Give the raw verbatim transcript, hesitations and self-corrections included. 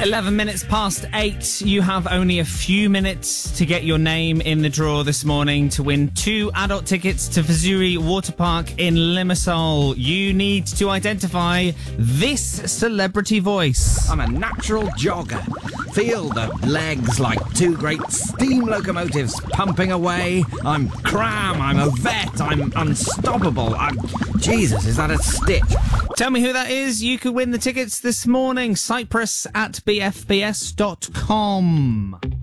eleven minutes past eight. You have only a few minutes to get your name in the draw this morning to win two adult tickets to Vazuri Water Park in Limassol. You need to identify this celebrity voice. I'm a natural jogger. Feel the legs like two great steam locomotives pumping away. I'm Cram, I'm a vet, I'm unstoppable. I'm... Jesus, is that a stitch? Tell me who that is. You could win the tickets this morning. Cyprus at b f b s dot com.